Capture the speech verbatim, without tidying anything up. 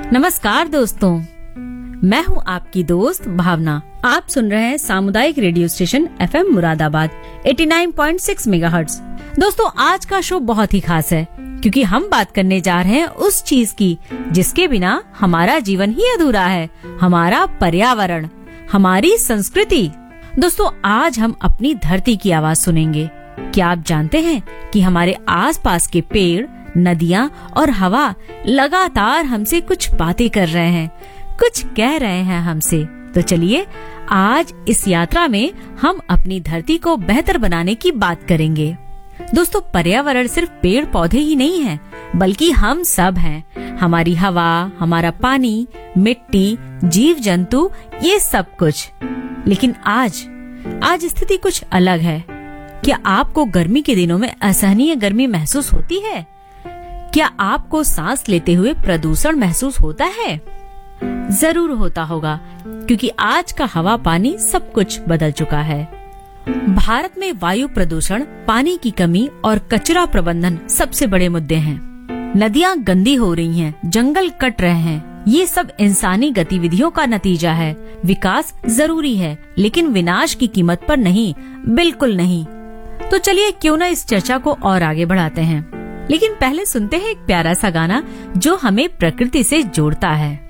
नमस्कार दोस्तों, मैं हूं आपकी दोस्त भावना। आप सुन रहे हैं सामुदायिक radio station F M Moradabad नवासी पॉइंट छह मेगाहर्ट्ज। दोस्तों, आज का शो बहुत ही खास है क्योंकि हम बात करने जा रहे हैं उस चीज की जिसके बिना हमारा जीवन ही अधूरा है, हमारा पर्यावरण, हमारी संस्कृति। दोस्तों, आज हम अपनी धरती की आवाज सुनेंगे। क्या आप जानते हैं कि हमारे आसपास के पेड़, नदियाँ और हवा लगातार हमसे कुछ बातें कर रहे हैं, कुछ कह रहे हैं हमसे। तो चलिए आज इस यात्रा में हम अपनी धरती को बेहतर बनाने की बात करेंगे। दोस्तों, पर्यावरण सिर्फ पेड़ पौधे ही नहीं है, बल्कि हम सब हैं। हमारी हवा, हमारा पानी, मिट्टी, जीव जंतु, ये सब कुछ। लेकिन आज आज स्थिति कुछ अलग है। क्या आपको गर्मी के दिनों में असहनीय गर्मी महसूस होती है? क्या आपको सांस लेते हुए प्रदूषण महसूस होता है? जरूर होता होगा, क्योंकि आज का हवा पानी सब कुछ बदल चुका है। भारत में वायु प्रदूषण, पानी की कमी और कचरा प्रबंधन सबसे बड़े मुद्दे हैं। नदियां गंदी हो रही हैं, जंगल कट रहे हैं। ये सब इंसानी गतिविधियों का नतीजा है। विकास जरूरी है, लेकिन विनाश की कीमत पर नहीं, बिल्कुल नहीं। तो चलिए क्यों न इस चर्चा को और आगे बढ़ाते हैं। लेकिन पहले सुनते हैं एक प्यारा सा गाना जो हमें प्रकृति से जोड़ता है।